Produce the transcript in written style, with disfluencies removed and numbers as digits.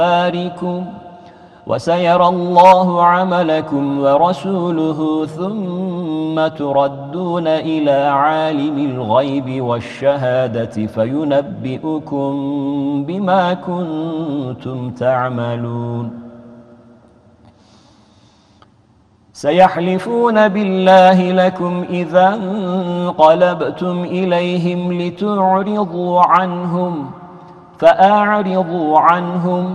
باركم وسيرى الله عملكم ورسوله ثم تردون إلى عالم الغيب والشهادة فينبئكم بما كنتم تعملون سيحلفون بالله لكم إذا انقلبتم إليهم لتعرضوا عنهم فأعرضوا عنهم